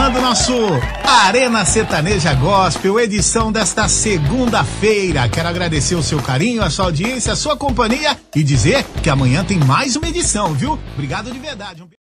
terminando nosso Arena Sertaneja Gospel, edição desta segunda-feira. Quero agradecer o seu carinho, a sua audiência, a sua companhia e dizer que amanhã tem mais uma edição, viu? Obrigado de verdade.